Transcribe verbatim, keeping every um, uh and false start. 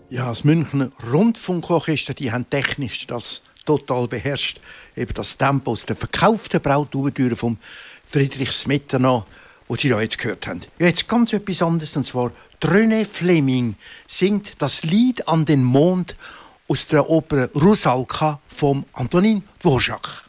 Ja, das Münchner Rundfunkorchester, die haben technisch das total beherrscht. Eben das Tempo aus der verkauften Brautouvertüre vom Friedrich Smetana, wo Sie ja jetzt gehört haben. Ja, jetzt ganz etwas anderes, und zwar René Fleming singt das Lied an den Mond aus der Oper Rusalka von Antonin Dvorak.